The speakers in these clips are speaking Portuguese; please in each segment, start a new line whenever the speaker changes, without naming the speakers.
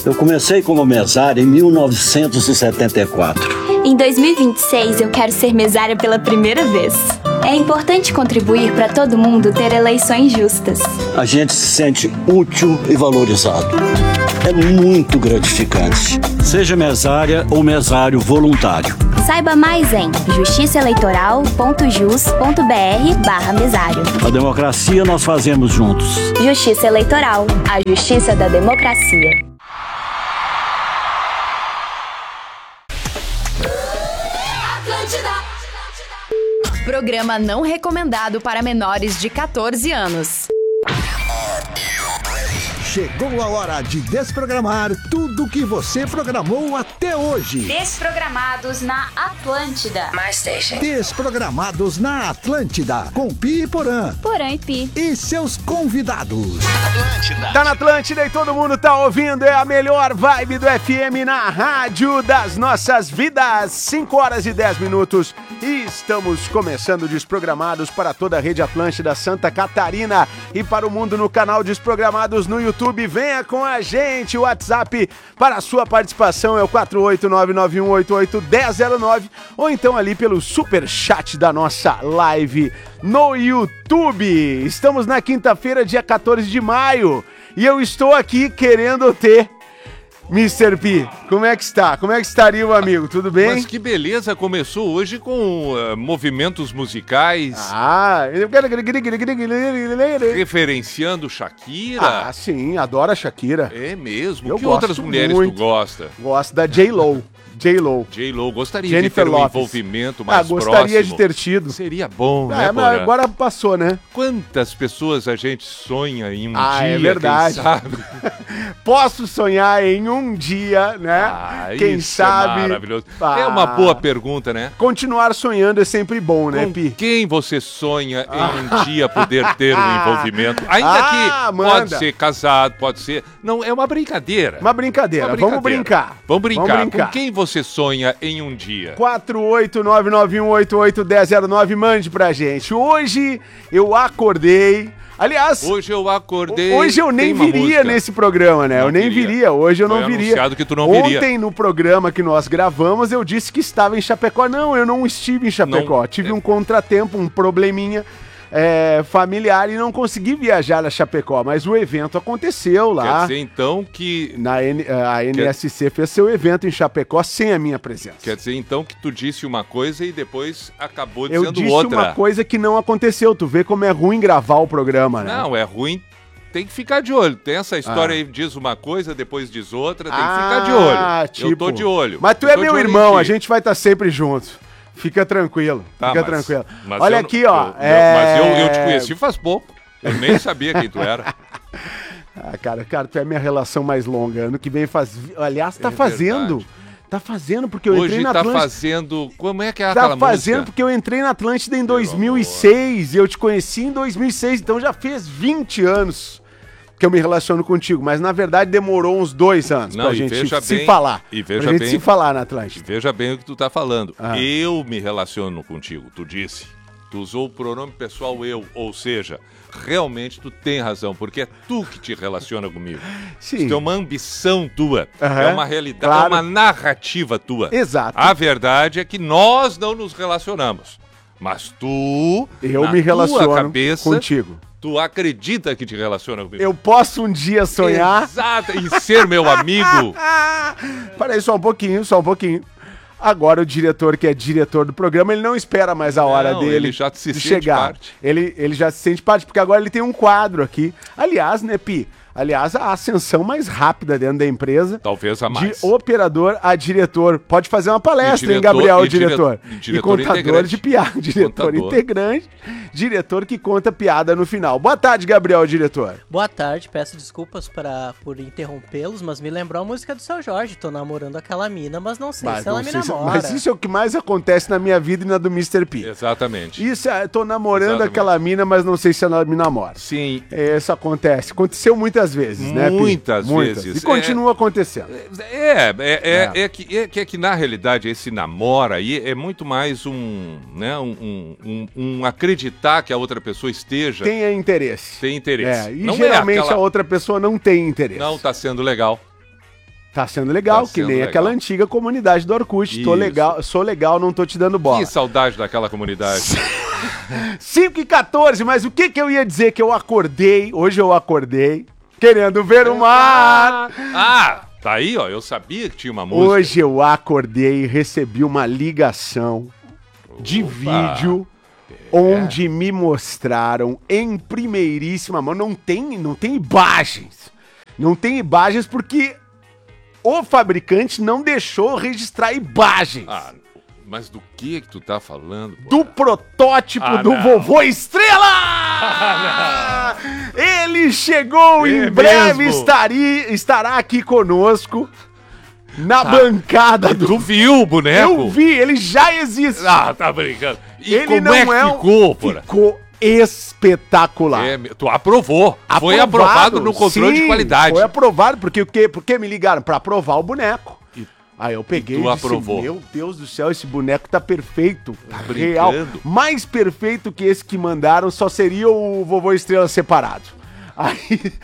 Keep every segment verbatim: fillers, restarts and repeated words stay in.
Eu comecei como mesário em mil novecentos e setenta e quatro.
Em dois mil e vinte e seis, eu quero ser mesária pela primeira vez. É importante contribuir para todo mundo ter eleições justas.
A gente se sente útil e valorizado. É muito gratificante. Seja mesária ou mesário voluntário.
Saiba mais em justiçaeleitoral.jus.br barra mesário.
A democracia nós fazemos juntos.
Justiça Eleitoral, a justiça da democracia.
Programa não recomendado para menores de catorze anos.
Chegou a hora de desprogramar tudo que você programou até hoje.
Desprogramados na Atlântida.
My station.
Desprogramados na Atlântida, com Pi e Porã.
Porã e Pi.
E seus convidados.
Atlântida. Tá na Atlântida e todo mundo tá ouvindo. É a melhor vibe do F M na rádio das nossas vidas. cinco horas e dez minutos. E estamos começando Desprogramados para toda a rede Atlântida Santa Catarina e para o mundo no canal Desprogramados no YouTube. Venha com a gente, o WhatsApp para a sua participação é o quatro oito nove nove um oito oito um zero zero nove ou então ali pelo superchat da nossa live no YouTube. Estamos na quinta-feira, dia quatorze de maio e eu estou aqui querendo ter mister P, como é que está? Como é que estaria o amigo? Tudo bem?
Mas que beleza, começou hoje com uh, movimentos musicais.
Ah,
referenciando Shakira.
Ah, sim, adoro a Shakira.
É mesmo?
Eu
que outras mulheres
muito.
tu gosta?
Gosto da J-Lo. J-Lo.
J-Lo, gostaria
Jennifer
de ter um
Lopez.
envolvimento mais
ah, gostaria
próximo.
de ter tido.
Seria bom,
ah,
né,
mas
Porã?
agora passou, né?
Quantas pessoas a gente sonha em um
ah,
dia,
é verdade.
quem sabe?
Posso sonhar em um dia, né?
Ah,
quem
isso
sabe?
É maravilhoso.
Ah,
é uma boa pergunta, né?
Continuar sonhando é sempre bom, né,
Com
Pi?
quem você sonha em um dia poder ter um envolvimento? Ainda
Ah,
que
manda.
pode ser casado, pode ser... Não, é uma brincadeira.
Uma brincadeira.
Uma
Vamos brincar.
Vamos brincar.
Vamos brincar.
Com quem você sonha em um dia?
quatro oito nove nove um oito oito um zero zero nove, mande pra gente. Hoje eu acordei... Aliás,
hoje eu acordei...
Hoje eu nem viria nesse programa, né?
Não
eu nem
viria.
viria. Hoje eu
Foi
não viria.
anunciado que tu não viria.
Ontem, no programa que nós gravamos, eu disse que estava em Chapecó. Não, eu não estive em Chapecó.
Não,
Tive
é...
um contratempo, um probleminha é, familiar e não consegui viajar a Chapecó. Mas o evento aconteceu lá.
Quer dizer, então, que...
Na N, a N S C Quer... fez seu evento em Chapecó sem a minha presença.
Quer dizer, então, que tu disse uma coisa e depois acabou dizendo outra.
Eu disse
outra.
uma coisa que não aconteceu. Tu vê como é ruim gravar o programa, né?
Não, é ruim. Tem que ficar de olho. Tem essa história
Ah.
aí, diz uma coisa, depois diz outra, tem
ah,
que ficar de olho.
Tipo...
Eu tô de olho.
Mas tu
Eu
é
tô
meu
de olho
irmão,
em
a
ti.
gente vai estar sempre junto. Fica tranquilo,
Tá,
fica
mas-
tranquilo.
mas
Olha
eu-
aqui, ó.
eu-
é...
Mas eu, eu te conheci faz pouco. Eu nem sabia quem tu era.
Ah, cara, cara, tu é a minha relação mais longa. Ano que vem faz... Aliás, tá
É
fazendo.
verdade.
Tá fazendo, porque eu
Hoje
entrei na
tá
Atlântida.
fazendo... Como é que é
Tá
aquela
fazendo
música?
porque eu entrei na Atlântida em dois mil e seis e eu te conheci em dois mil e seis, então já fez vinte anos que eu me relaciono contigo, mas na verdade demorou uns dois anos
Não,
pra
e
gente
veja
se
bem-
falar.
e veja
pra gente
bem-
se falar na Atlântida.
Veja bem o que tu tá falando.
Ah.
Eu me relaciono contigo, tu disse. Tu usou o pronome pessoal eu, ou seja, realmente tu tem razão, porque é tu que te relaciona comigo.
Sim.
Isso é uma ambição tua,
Aham,
é uma realidade,
claro.
é uma narrativa tua.
Exato.
A verdade é que nós não nos relacionamos, mas tu,
Eu
na
me
tua
relaciono
cabeça,
contigo.
tu acredita que te relaciona comigo.
Eu posso um dia sonhar...
Exato, e ser meu amigo.
Peraí, só um pouquinho, só um pouquinho. Agora o diretor, que é diretor do programa, ele não espera mais a hora
Não,
dele
ele já se
de
sente
chegar.
parte.
Ele, ele já se sente parte, porque agora ele tem um quadro aqui. Aliás, né, Pi? Aliás, a ascensão mais rápida dentro da empresa.
Talvez a mais.
De operador a diretor. Pode fazer uma palestra,
E
hein,
diretor-
Gabriel,
e dire-
diretor.
e
E
diretor
contador
integrante.
de piada. Diretor
Contador.
integrante. Diretor que conta piada no final. Boa tarde, Gabriel, diretor.
Boa tarde, peço desculpas pra, por interrompê-los, mas me lembrou a música do Seu Jorge. Tô namorando aquela mina, mas não sei
Mas,
se ela
não
me
sei se-
namora.
mas isso é o que mais acontece na minha vida e na do mister P.
Exatamente.
Isso, é, tô namorando
Exatamente.
aquela mina, mas não sei se ela me namora.
Sim.
É, isso acontece. Aconteceu muitas vezes, né, Pi?
Muitas vezes.
E continua acontecendo.
É, é, é,
É.
é que, é, que, é que na realidade esse namoro aí é muito mais um, né, um, um, um, um acreditar que a outra pessoa esteja, tem,
Tenha interesse.
interesse.
É, e
não
geralmente
é aquela,
a outra pessoa não tem interesse.
não tá sendo legal.
Tá sendo legal,
Tá
que
sendo
nem
legal.
aquela antiga comunidade do Orkut. Tô
Isso.
legal, sou legal, não tô te dando bola.
Que saudade daquela comunidade.
cinco e quatorze, mas o que que eu ia dizer? Que eu acordei, hoje eu acordei, querendo ver o mar.
Ah, tá aí, ó. Eu sabia que tinha uma música.
Hoje eu acordei e recebi uma ligação de
Opa.
vídeo onde me mostraram em primeiríssima mão. Não tem, não tem imagens. Não tem imagens porque o fabricante não deixou registrar imagens.
Ah, mas do que que tu tá falando? pô?
Do protótipo
Ah,
do
não.
Vovô Estrela! Ele chegou, em
É
breve
mesmo?
estaria, estará aqui conosco na bancada do...
Tu viu o boneco?
Eu vi, ele já existe.
Ah, tá brincando. E
ele
como
não
é que
é um-
ficou, porra?
Ficou espetacular.
É, tu aprovou. Foi aprovado no controle
sim,
de qualidade.
Foi aprovado, porque o quê? Porque me ligaram pra aprovar o boneco.
E-
Aí eu peguei
e tu
e disse,
aprovou.
meu Deus do céu, esse boneco tá perfeito.
Tá
real.
brincando?
Mais perfeito que esse que mandaram, só seria o Vovô Estrela separado. Aí,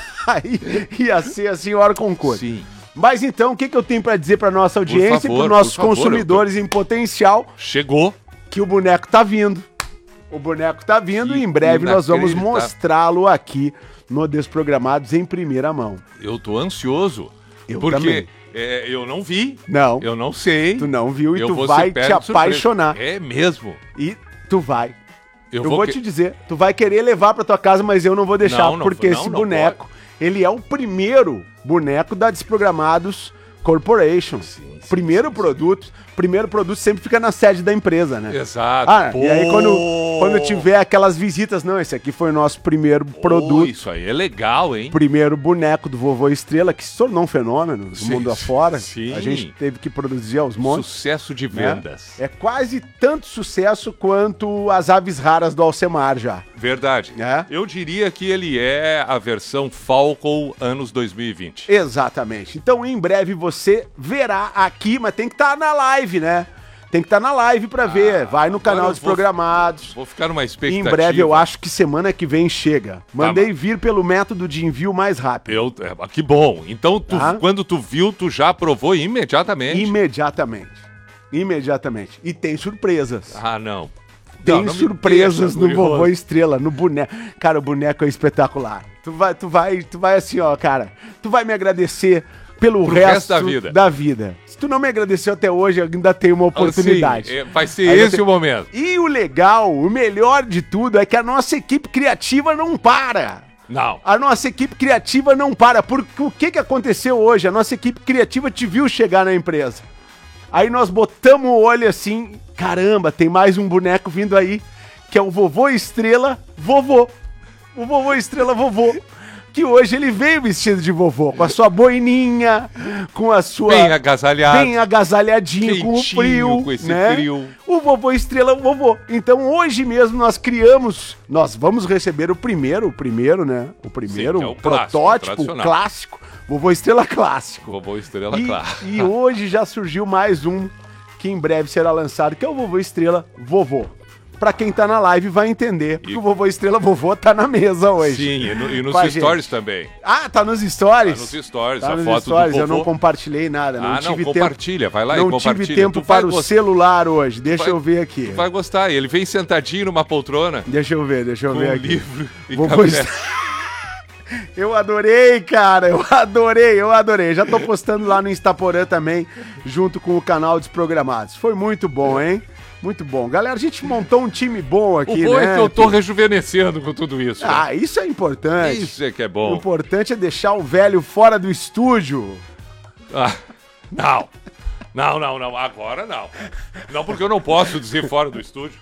aí ia ser a senhora Concordo.
Sim.
Mas então, o que, que eu tenho pra dizer pra nossa audiência
favor,
e pros nossos
por favor,
consumidores em potencial?
Chegou.
Que o boneco tá vindo. O boneco tá vindo
Que
e em breve nós vamos
inacreditável.
mostrá-lo aqui no Desprogramados em primeira mão.
Eu tô ansioso.
Eu
porque
também.
é, eu não vi.
Não,
Eu não sei.
tu não viu e
eu
tu
vou
vai
ser
te
pego de surpresa.
apaixonar.
É mesmo.
E tu vai.
Eu,
Eu, vou,
que-
te dizer, tu vai querer levar pra tua casa, mas eu não vou deixar,
Não, não,
porque
não,
esse
não
boneco, ele é o primeiro boneco da Desprogramados Corporation.
sim,
primeiro
sim,
produto, primeiro produto sempre fica na sede da empresa, né?
Exato.
Ah,
Pô.
e aí quando, quando tiver aquelas visitas, não, esse aqui foi o nosso primeiro
Pô,
produto,
isso aí é legal, hein?
primeiro boneco do Vovô Estrela, que se tornou um fenômeno no
Sim,
mundo afora.
sim.
A gente teve que produzir aos montes.
Sucesso de
né?
vendas.
É quase tanto sucesso quanto as aves raras do Alcemar já.
Verdade.
É?
Eu diria que ele é a versão Falcon anos dois mil e vinte.
Exatamente. Então, em breve você verá aqui, mas tem que estar na live, né? Tem que estar na live pra ver. Vai no
agora
canal
eu
dos
vou-
programados.
Vou ficar numa
Em
expectativa.
breve, eu acho que semana que vem chega. Mandei
bom.
vir pelo método de envio mais rápido.
Eu, é, que bom. Então, tu-
Tá.
quando tu viu, tu já aprovou imediatamente.
Imediatamente. Imediatamente. E tem surpresas.
Ah, não.
Tem
Não, não me
surpresas
deixa
no Vovô
curioso.
Estrela, no boneco. Cara, o boneco é espetacular. Tu vai, tu vai, tu vai assim, ó, cara. Tu vai me agradecer pelo
Pro
resto,
resto da vida.
da vida. Se tu não me agradeceu até hoje, ainda tem uma oportunidade.
Sim, é, vai ser
Ainda
esse
tem-
o momento.
E o legal, o melhor de tudo é que a nossa equipe criativa não para.
Não.
A nossa equipe criativa não para. Porque o que, que aconteceu hoje? A nossa equipe criativa te viu chegar na empresa. Aí nós botamos o olho assim, caramba, tem mais um boneco vindo aí, que é o Vovô Estrela Vovô. O Vovô Estrela Vovô. Que hoje ele veio vestido de vovô, com a sua boininha, com a sua...
Bem agasalhado.
Bem agasalhadinho, com o
Quentinho,
frio,
com esse
né?
frio.
O Vovô Estrela Vovô. Então hoje mesmo nós criamos, nós vamos receber o primeiro, o primeiro, né? O primeiro
Sim, que é o clássico,
protótipo, o
tradicional.
clássico, Vovô Estrela Clássico.
Vovô Estrela,
E,
claro.
e hoje já surgiu mais um que em breve será lançado, que é o Vovô Estrela Vovô. Pra quem tá na live vai entender, porque
E-
o Vovô Estrela Vovô tá na mesa hoje.
Sim, e, no- e nos
Com a
stories
gente.
também.
Ah, tá nos stories?
Tá nos stories,
Tá
a
nos
foto
stories,
do
eu não
vovô.
compartilhei nada, não
Ah, não,
tive
compartilha, vai lá
tempo.
e
Não
compartilha.
tive tempo
Tu vai
para o
gost-
celular hoje, deixa
vai-
eu ver aqui.
Tu vai gostar, ele vem sentadinho numa poltrona,
Deixa eu ver, deixa eu
com
ver
um
aqui.
livro e
Vovô
café.
Eu adorei, cara, eu adorei, eu adorei. Já tô postando lá no Instaporã também, junto com o canal Desprogramados. Foi muito bom, hein? Muito bom. Galera, a gente montou um time bom
O
aqui,
bom
né?
é que eu tô rejuvenescendo com tudo isso. né?
Ah, isso é importante.
Isso é que é
O
bom.
importante é deixar o velho fora do estúdio.
Ah, não. Não, não, não. Agora não. Não, porque eu não posso dizer fora do estúdio.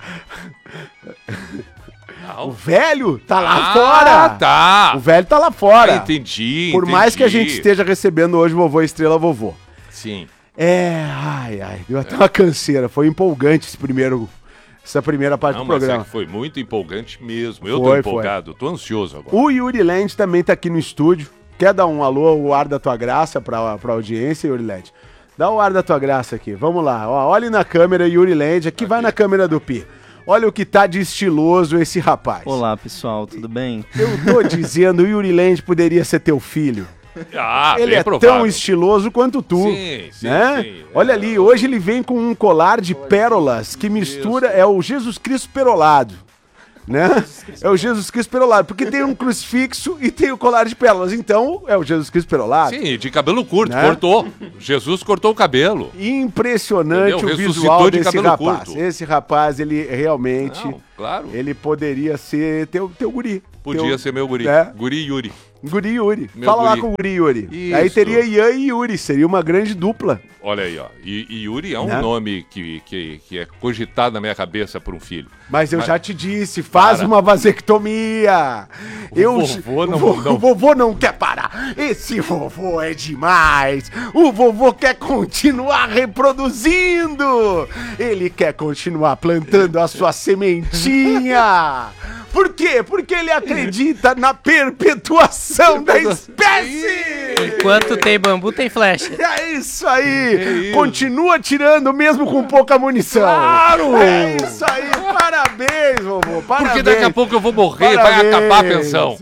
O
Não.
velho tá lá
Ah,
fora.
tá.
O velho tá lá fora.
Ah, entendi,
Por mais que a
entendi.
gente esteja recebendo hoje o Vovô Estrela Vovô.
Sim.
É, ai, ai, deu até uma canseira. Foi empolgante esse primeiro, essa primeira parte
Não,
do
mas é
programa.
que foi muito empolgante mesmo. Eu
Foi,
tô
foi.
empolgado, tô ansioso agora.
O Yuri Land também tá aqui no estúdio. Quer dar um alô, o ar da tua graça pra, pra audiência, Yuri Land? Dá o ar da tua graça aqui, vamos lá. Ó, olhe na câmera, Yuri Land. Aqui vai na câmera do Pi. Olha o que tá de estiloso esse rapaz.
Olá pessoal, tudo bem?
Eu tô dizendo, o Yuri Land poderia ser teu filho.
Ah,
ele
bem
é
provável.
tão estiloso quanto tu.
Sim, sim,
né?
sim.
Olha
É,
ali, hoje ele vem com um colar de pérolas que mistura, é o Jesus Cristo perolado. Né? É o Jesus Cristo perolado, porque tem um crucifixo e tem o colar de pérolas, então é o Jesus Cristo perolado.
Sim, de cabelo curto,
Né?
cortou. Jesus cortou o cabelo.
Impressionante
Entendeu?
o
Ressuscitou
visual
de
desse
cabelo
rapaz.
curto.
Esse rapaz, ele realmente,
Não, claro.
ele poderia ser teu, teu guri.
Podia
teu,
ser meu guri.
É.
Guri Yuri.
Guri Yuri.
Meu
Fala lá
guri.
com o Guri Yuri.
Isso.
Aí teria Ian e Yuri, seria uma grande dupla.
Olha aí, ó. E, e Yuri é um
Né?
nome que, que, que é cogitado na minha cabeça por um filho.
Mas eu
Mas-
já te disse, faz
Para.
uma vasectomia.
O
eu,
vovô não-
o, vo-
não-
o vovô não quer parar. Esse vovô é demais. O vovô quer continuar reproduzindo. Ele quer continuar plantando a sua sementinha. Por quê? Porque ele acredita na perpetuação da espécie.
Enquanto tem bambu, tem flecha.
É isso aí!
isso.
Continua tirando mesmo com pouca munição.
Claro!
É isso aí! Parabéns, vovô! Parabéns!
Porque daqui a pouco eu vou morrer,
Parabéns.
vai acabar a pensão.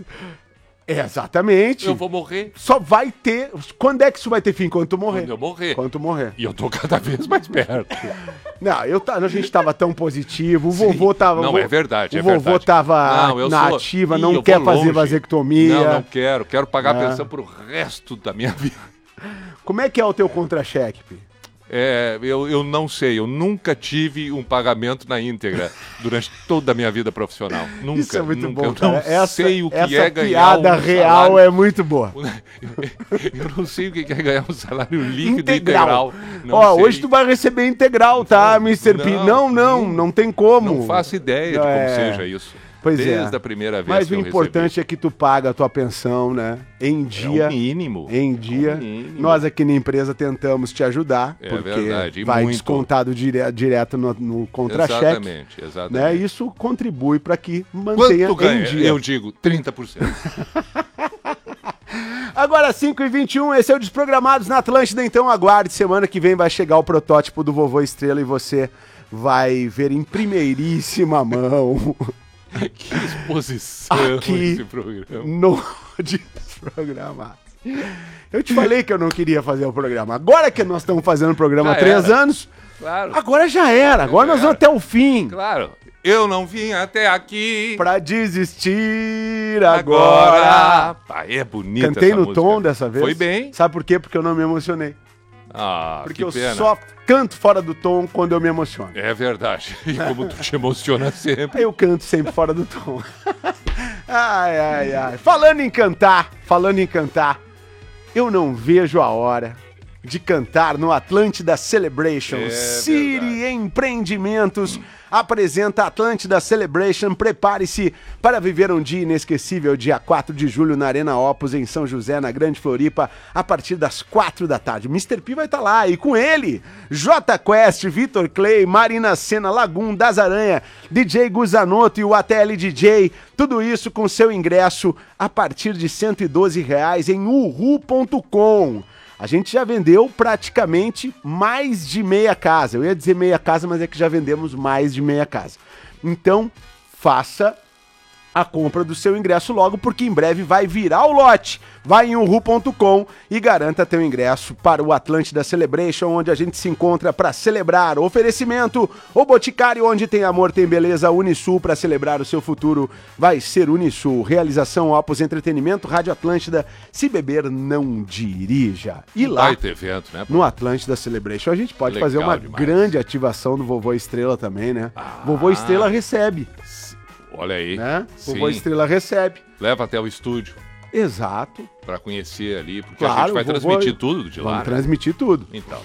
Exatamente.
Eu vou morrer
Só vai ter... Quando é que isso vai ter fim? Quando tu morrer.
quando eu morrer.
Quando tu morrer.
E eu tô cada vez mais perto.
Não, eu ta- a gente tava tão positivo, o vovô tava...
Não,
o vo-
é verdade,
O
é
vovô
verdade.
tava
Não, eu
na
sou-
ativa,
Ih,
não
eu
quer
vou
fazer
longe.
vasectomia.
Não, não quero. Quero pagar
É.
a pensão pro resto da minha vida.
Como é que é o teu contra-cheque, Pi?
É, eu, eu não sei, eu nunca tive um pagamento na íntegra durante toda a minha vida profissional. Nunca,
Isso é muito
nunca.
bom,
Eu
cara.
não
Essa,
sei o que
essa
é ganhar
piada
um
real
salário.
é muito boa.
Eu não sei o que é ganhar um salário líquido
Integral.
integral. Não
Ó,
sei.
hoje tu vai receber integral, tá, mister P?
Não,
Não, não, não tem como.
Não faço ideia de como
É.
seja isso.
Pois é.
Desde a primeira vez
Mas
que
o
eu
importante
recebi.
é que tu paga a tua pensão, né? Em dia.
É o mínimo.
Em dia.
É o mínimo.
Nós aqui na empresa tentamos te ajudar,
É
porque
verdade, e
vai
muito.
descontado dire direto no, no contra-cheque.
Exatamente, exatamente.
Né? Isso contribui para que mantenha
Quanto ganha?
em dia.
Eu digo trinta por cento.
Agora cinco e vinte e um, esse é o Desprogramados na Atlântida, então aguarde, semana que vem vai chegar o protótipo do Vovô Estrela e você vai ver em primeiríssima mão
Que exposição
Aqui.
esse programa.
no Desprogramados. Eu te falei que eu não queria fazer o programa. Agora que nós estamos fazendo o programa há
Já
três
era.
anos,
Claro,
agora já era. Agora
Já
nós vamos
era.
até o fim.
claro. Eu não vim até aqui
Pra desistir agora.
agora. Ah, é bonita
Cantei
essa
no
música.
tom dessa vez.
Foi bem.
Sabe por quê? Porque eu não me emocionei.
Ah,
Porque
que
eu
pena.
só canto fora do tom quando eu me emociono.
É verdade. E como tu te emociona sempre.
Eu canto sempre fora do tom. Ai, ai, ai. Falando em cantar, falando em cantar, eu não vejo a hora de cantar no Atlântida Celebration.
É
City
verdade.
Empreendimentos apresenta Atlântida Celebration. Prepare-se para viver um dia inesquecível, dia quatro de julho, na Arena Opus, em São José, na Grande Floripa, a partir das quatro da tarde. mister P vai estar lá, e com ele, J Quest, Vitor Clay, Marina Senna, Lagum, Das Aranha, D J Guzanotto e o A T L D J. Tudo isso com seu ingresso a partir de cento e doze reais em uhu ponto com. A gente já vendeu praticamente mais de meia casa. Eu ia dizer meia casa, mas é que já vendemos mais de meia casa. Então, faça a compra do seu ingresso logo, porque em breve vai virar o lote. Vai em uhu ponto com e garanta teu ingresso para o Atlântida Celebration, onde a gente se encontra para celebrar. Oferecimento, o Boticário, onde tem amor, tem beleza. Unisul, para celebrar o seu futuro, vai ser Unisul. Realização Opus Entretenimento, Rádio Atlântida. Se beber, não dirija. E lá,
Baita evento, né?
no Atlântida Celebration, a gente pode
Legal
fazer uma
demais.
grande ativação do Vovô Estrela também, né? Vovô Estrela recebe,
Olha aí.
né?
Sim.
Vovô Estrela recebe.
Leva até o estúdio
Exato.
pra conhecer ali, porque
Claro,
a gente vai
vovô-
transmitir tudo de lá.
Vamos
né?
transmitir tudo.
Então.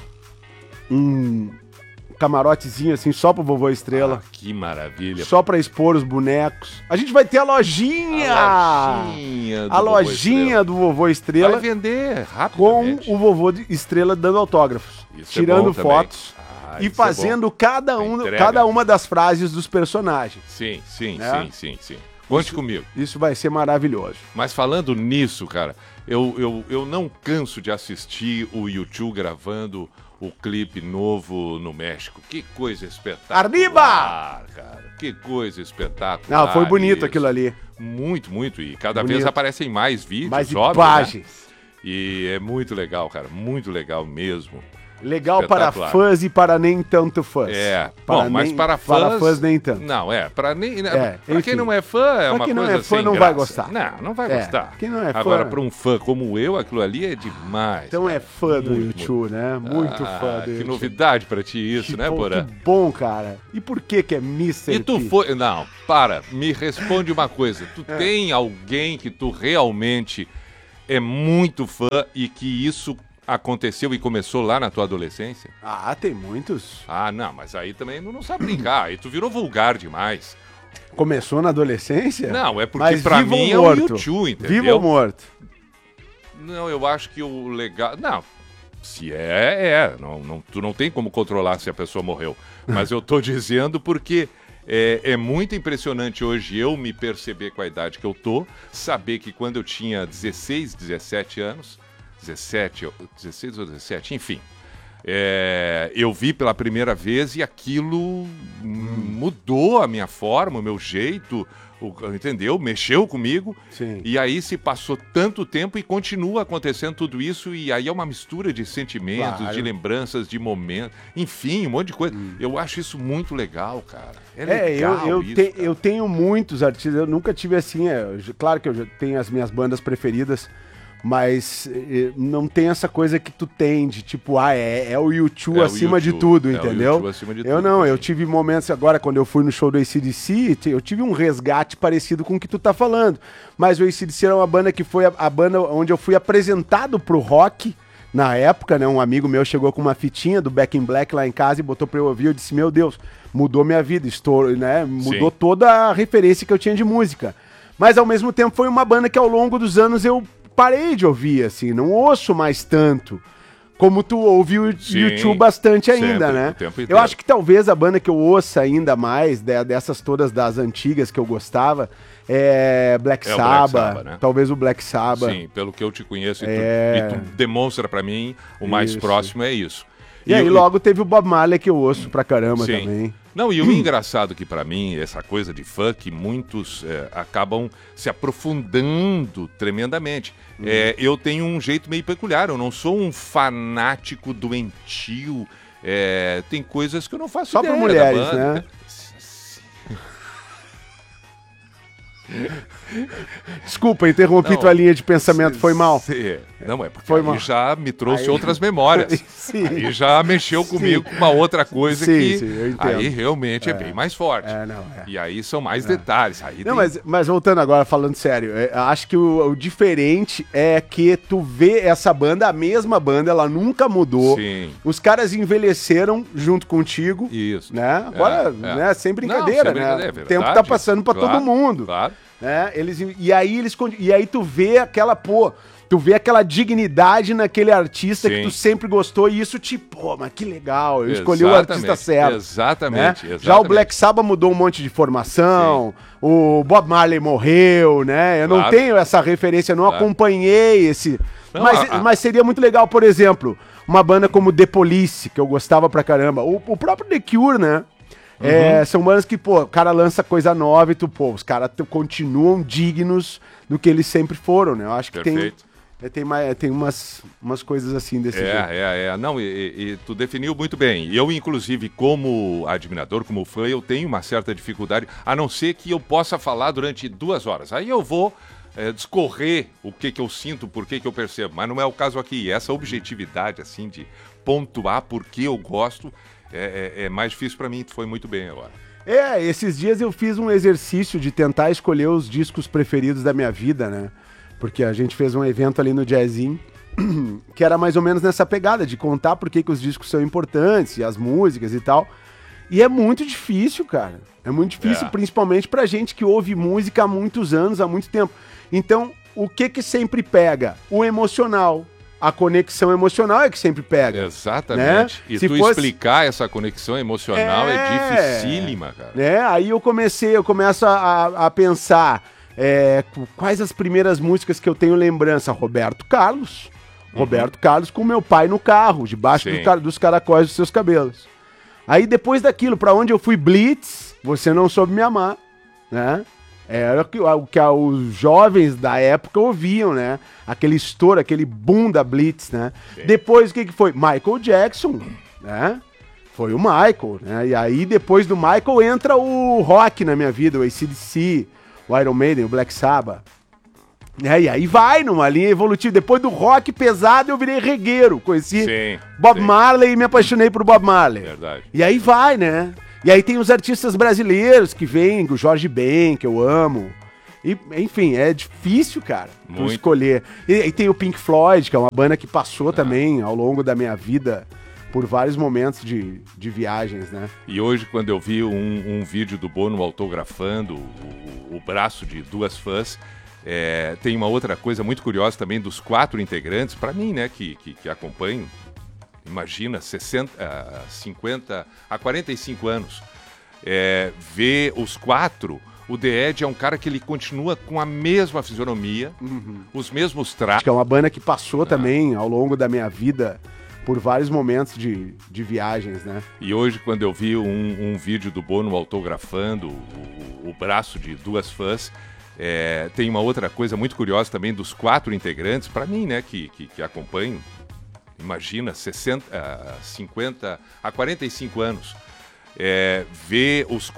Um camarotezinho assim, só pro Vovô Estrela.
Ah, que maravilha.
Só pra expor os bonecos. A gente vai ter a lojinha!
A lojinha do
A
Vovô
lojinha
Estrela.
do Vovô
Vai
Estrela
vender
com
rapidamente.
o Vovô de Estrela dando autógrafos,
Isso é
tirando
bom também.
fotos
Ah,
e
isso é
fazendo cada,
A
um,
entrega.
cada uma das frases dos personagens.
Sim, sim,
Né?
sim, sim, sim. Conte comigo.
Isso vai ser maravilhoso.
Mas falando nisso, cara, eu, eu, eu não canso de assistir o YouTube gravando o clipe novo no México. Que coisa espetacular.
Arriba!
Cara, que coisa espetacular.
Não, foi bonito
isso.
aquilo ali.
Muito, muito. E cada
Bonito.
vez aparecem mais vídeos,
Mais
óbvio,
imagens.
né? E é muito legal, cara, muito legal mesmo.
Legal para fãs e para nem tanto fãs.
É,
para
bom, mas
nem,
para fãs...
Para fãs nem tanto.
Não, é, para nem...
É,
para quem não é fã, é
pra
uma
quem não
coisa
é fã,
sem
não
graça.
vai gostar.
Não, não vai
É,
gostar.
quem não é fã...
Agora, para um fã como eu, aquilo ali é demais.
Então
cara.
é fã do
Muito,
YouTube, né? Muito
ah,
fã do
que
YouTube.
novidade pra ti isso,
Que
né,
bom,
Porã?
Que bom, cara. E por que que é mister
E tu
P?
foi... Não, para, me responde uma coisa. Tu
É.
tem alguém que tu realmente é muito fã e que isso aconteceu e começou lá na tua adolescência?
Ah, tem muitos.
Ah, não, mas aí também não, não sabe brincar. Aí tu virou vulgar demais.
Começou na adolescência?
Não, é porque
Mas
pra
vivo
mim
ou
é o
morto?
YouTube, entendeu?
Vivo ou morto?
Não, eu acho que o legal... Não, se é, é. Não, não, tu não tem como controlar se a pessoa morreu. Mas eu tô dizendo porque é, é muito impressionante hoje eu me perceber com a idade que eu tô, saber que quando eu tinha dezesseis, dezessete anos, dezessete, dezesseis ou dezessete, enfim, é, eu vi pela primeira vez e aquilo mudou a minha forma, o meu jeito, o, entendeu? Mexeu comigo.
Sim.
E aí se passou tanto tempo e continua acontecendo tudo isso, e aí é uma mistura de sentimentos,
Claro.
de lembranças, de momentos, enfim, um monte de coisa. Eu acho isso muito legal, cara. É,
É,
legal
eu, eu,
isso,
te-
cara.
eu tenho muitos artistas, eu nunca tive assim, é, eu já- claro que eu já tenho as minhas bandas preferidas, mas eh, não tem essa coisa que tu tem de tipo, ah, é, é o YouTube
É o
acima de
YouTube,
tudo,
é o
entendeu?
YouTube acima de
eu
tudo,
não,
pra
eu
mim.
tive momentos agora, quando eu fui no show do A C D C, te- eu tive um resgate parecido com o que tu tá falando, mas o A C D C era uma banda que foi a, a banda onde eu fui apresentado pro rock. Na época, né, um amigo meu chegou com uma fitinha do Back in Black lá em casa e botou pra eu ouvir. Eu disse, meu Deus, mudou minha vida, estourou, né? Mudou
Sim.
toda a referência que eu tinha de música. Mas ao mesmo tempo foi uma banda que ao longo dos anos eu parei de ouvir, assim, não ouço mais tanto. Como tu ouve o
Sim,
YouTube bastante ainda,
sempre,
né?
o tempo
Eu
inteiro.
acho que talvez a banda que eu ouça ainda mais, de- dessas todas das antigas que eu gostava, é Black
É o Black
Sabbath,
Sabbath, né?
talvez o Black Sabbath.
Sim, pelo que eu te conheço e,
É.
tu, e tu demonstra pra mim, o mais
Isso.
próximo é isso.
E, aí
o-
logo teve o Bob Marley que eu ouço pra caramba
Sim.
também.
Não, e o engraçado que pra mim, essa coisa de funk, muitos é, acabam se aprofundando tremendamente.
Uhum.
É, eu tenho um jeito meio peculiar, eu não sou um fanático doentio. É, tem coisas que eu não faço
Só
ideia
pra
da
mulheres,
banda.
né? Desculpa, interrompi
Não,
tua linha de pensamento, foi mal.
Cê- Não, é porque
Foi
aí
mal.
já me trouxe
Aí-
outras memórias.
Sim.
Aí já mexeu comigo com uma outra coisa
Sim,
que
sim, eu entendo.
aí realmente é, bem mais forte.
É, não, é.
E aí são mais detalhes. Aí
Não,
tem-
mas, mas voltando agora, falando sério, é, acho que o, o diferente é que tu vê essa banda, a mesma banda, ela nunca mudou.
Sim.
Os caras envelheceram junto contigo.
Isso.
Né? Agora,
É, é.
né, sem
Não,
brincadeira,
sem
né?
brincadeira, é
o tempo
verdade.
tá passando pra
Claro,
todo mundo.
Claro.
Né? Eles, e aí eles con- e aí tu vê aquela, pô, tu vê aquela dignidade naquele artista que
Sim.
tu sempre gostou e isso te, pô, mas que legal, eu escolhi o
Exatamente,
artista certo.
exatamente,
né?
exatamente.
Já o Black Sabbath mudou um monte de formação, o Bob Marley morreu, né? Eu não
Claro.
tenho essa referência, eu não
Claro.
acompanhei esse.
Não,
mas,
a- a-
mas seria muito legal, por exemplo, uma banda como The Police, que eu gostava pra caramba, o, o próprio The Cure, né?
Uhum.
É, são bandas que, pô, o cara lança coisa nova e tu, pô, os caras t- continuam dignos do que eles sempre foram, né? Eu acho que tem,
Perfeito.
é, tem, mais, tem umas, umas coisas assim desse jeito.
É, é, é. Não, e, e- e tu definiu muito bem. Eu, inclusive, como admirador, como fã, eu tenho uma certa dificuldade, a não ser que eu possa falar durante duas horas. Aí eu vou é, discorrer o que, que eu sinto, por que, que eu percebo. Mas não é o caso aqui. Essa objetividade, assim, de pontuar por que eu gosto, é, é- é mais difícil pra mim. Tu foi muito bem agora.
É, esses dias eu fiz um exercício de tentar escolher os discos preferidos da minha vida, né? Porque a gente fez um evento ali no Jazzinho, que era mais ou menos nessa pegada, de contar por que, que os discos são importantes, e as músicas e tal. E é muito difícil, cara. É muito difícil,
É.
principalmente pra gente que ouve música há muitos anos, há muito tempo. Então, o que que sempre pega? O emocional. A conexão emocional é que sempre pega.
Exatamente.
Né?
E
Se
tu
fosse-
explicar essa conexão emocional é,
É.
dificílima, cara.
Né? Aí eu comecei, eu começo a, a- a pensar é, qu- quais as primeiras músicas que eu tenho lembrança. Roberto Carlos. Roberto Carlos com meu pai no carro, debaixo
Sim.
do ca- dos caracóis dos seus cabelos. Aí depois daquilo, pra onde eu fui, Blitz, Você Não Soube Me Amar, né? Era o que, o que os jovens da época ouviam, né? Aquele estouro, aquele boom da Blitz, né? Sim. Depois, o que, que foi? Michael Jackson, né? Foi o Michael, né? E aí, depois do Michael, entra o rock na minha vida, o A C D C, o Iron Maiden, o Black Sabbath. É, e aí vai numa linha evolutiva. Depois do rock pesado, eu virei regueiro. Conheci
sim,
Bob
sim.
Marley e me apaixonei por Bob Marley.
Verdade.
E aí vai, né? E aí tem os artistas brasileiros que vêm, o Jorge Ben, que eu amo. E, enfim, é difícil, cara, por
Muito.
escolher. E, e tem o Pink Floyd, que é uma banda que passou ah. também ao longo da minha vida por vários momentos de, de viagens, né?
E hoje, quando eu vi um, um vídeo do Bono autografando o, o braço de duas fãs, é, tem uma outra coisa muito curiosa também dos quatro integrantes, para mim, né, que, que, que acompanho, imagina, sessenta, cinquenta a quarenta e cinco anos, é, ver os quatro. O The Edge é um cara que ele continua com a mesma fisionomia, uhum. os mesmos traços.
Que é uma banda que passou ah. também ao longo da minha vida por vários momentos de, de viagens, né?
E hoje, quando eu vi um, um vídeo do Bono autografando o, o braço de duas fãs, é, tem uma outra coisa muito curiosa também dos quatro integrantes, para mim, né, que, que, que acompanho, imagina, sessenta, cinquenta a quarenta e cinco anos, é, ver os